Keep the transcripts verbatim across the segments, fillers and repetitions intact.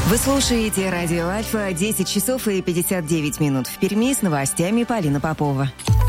Вы слушаете радио Альфа, десять часов и пятьдесят девять минут. В Перми с новостями Полина Попова.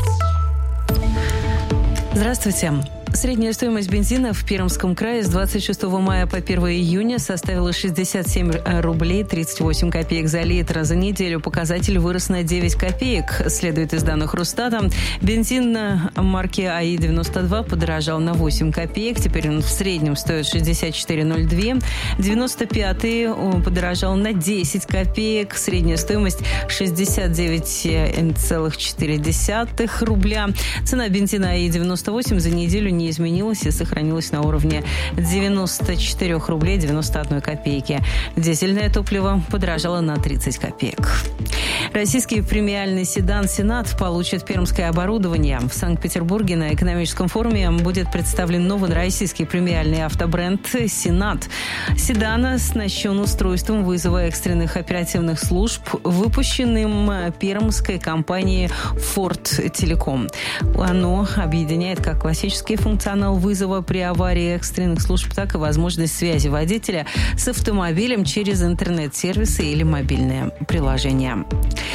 Здравствуйте. Средняя стоимость бензина в Пермском крае с двадцать шестого мая по первого июня составила шестьдесят семь рублей тридцать восемь копеек за литр. За неделю показатель вырос на девять копеек, следует из данных Росстата. Бензин марки АИ девяносто два подорожал на восемь копеек. Теперь он в среднем стоит шестьдесят четыре ноль два. девяносто пятый подорожал на десять копеек. Средняя стоимость шестьдесят девять целых четыре десятых рубля. Цена бензина АИ девяносто восемь за неделю не изменилась и сохранилась на уровне девяносто четыре рублей девяносто одной копейки. Дизельное топливо подорожало на тридцать копеек. Российский премиальный седан «Сенат» получит пермское оборудование. В Санкт-Петербурге на экономическом форуме будет представлен новый российский премиальный автобренд «Сенат». Седан оснащен устройством вызова экстренных оперативных служб, выпущенным пермской компанией «Форд Телеком». Оно объединяет как классический функционал вызова при аварии экстренных служб, так и возможность связи водителя с автомобилем через интернет-сервисы или мобильные приложения.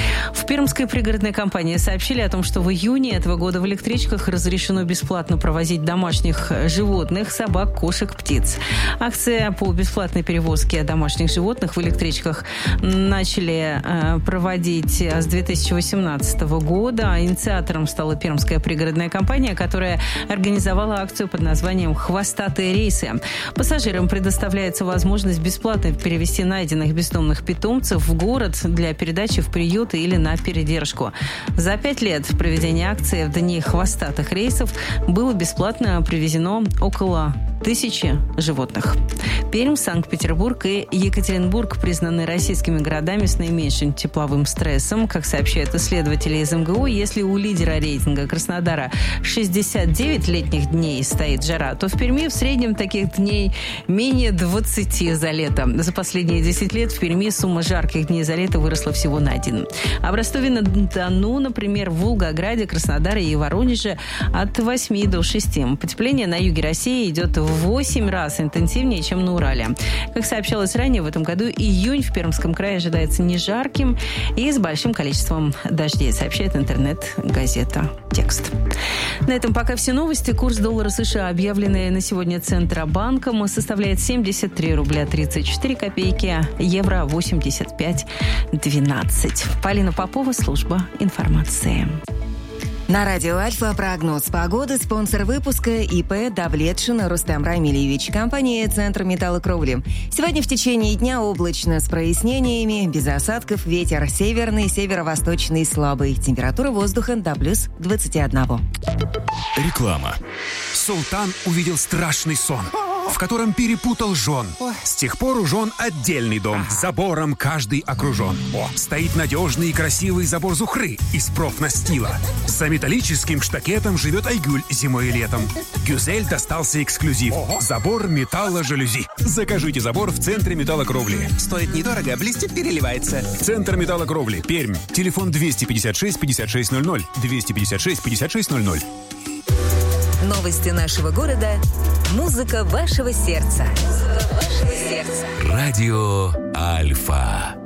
В Пермской пригородной компании сообщили о том, что в июне этого года в электричках разрешено бесплатно провозить домашних животных, собак, кошек, птиц. Акция по бесплатной перевозке домашних животных в электричках начали э, проводить с две тысячи восемнадцатого года. Инициатором стала Пермская пригородная компания, которая организовала акцию под названием «Хвостатые рейсы». Пассажирам предоставляется возможность бесплатно перевести найденных бездомных питомцев в город для передачи в приют или на передержку. За пять лет проведения акции в дни хвостатых рейсов было бесплатно привезено около тысячи животных. Пермь, Санкт-Петербург и Екатеринбург признаны российскими городами с наименьшим тепловым стрессом. Как сообщают исследователи из эм гэ у, если у лидера рейтинга Краснодара шестьдесят девять летних дней стоит жара, то в Перми в среднем таких дней менее двадцати за лето. За последние десять лет в Перми сумма жарких дней за лето выросла всего на один. А в Ростове-на-Дону, например, в Волгограде, Краснодаре и Воронеже от восьми до шести. Потепление на юге России идет в восемь раз интенсивнее, чем на Урале. Как сообщалось ранее, в этом году июнь в Пермском крае ожидается не жарким и с большим количеством дождей, сообщает интернет-газета «Текст». На этом пока все новости. Курс доллара США, объявленный на сегодня Центробанком, составляет семьдесят три рубля тридцать четыре копейки, евро восемьдесят пять двенадцать. Полина Попова, служба информации. На радио Альфа прогноз погоды. Спонсор выпуска ИП Давлетшин Рустам Рамильевич. Компания «Центр металлокровли». Сегодня в течение дня облачно с прояснениями, без осадков, ветер северный, северо-восточный слабый. Температура воздуха до плюс двадцати одного. Реклама. Султан увидел страшный сон, в котором перепутал жен. С тех пор у жен отдельный дом. Забором каждый окружен. Стоит надежный и красивый забор Зухры из профнастила. За металлическим штакетом живет Айгуль зимой и летом. Гюзель достался эксклюзив. Забор металло-жалюзи. Закажите забор в Центре металлокровли. Стоит недорого, блестит, переливается. Центр металлокровли. Пермь. Телефон двести пятьдесят шесть пятьдесят шесть ноль ноль. двести пятьдесят шесть пятьдесят шесть ноль ноль. Новости нашего города. Музыка вашего сердца. Музыка вашего сердца. Радио Альфа.